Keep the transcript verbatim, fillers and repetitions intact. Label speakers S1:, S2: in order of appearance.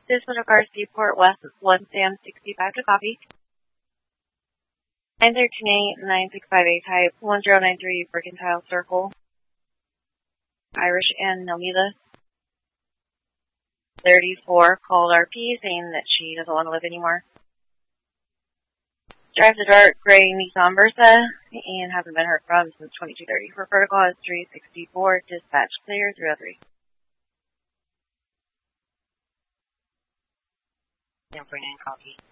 S1: This one regards Seaport West one Sam sixty-five to copy. nine thirteen eight nine six five eight type one zero nine three Mercantile Circle. Irish and Nomila. thirty-four called R P saying that she doesn't want to live anymore. Drives a dark gray Nissan Versa and hasn't been heard from since twenty-two thirty. For protocol is three sixty-four. Dispatch clear three oh three.
S2: ten forty-nine copy.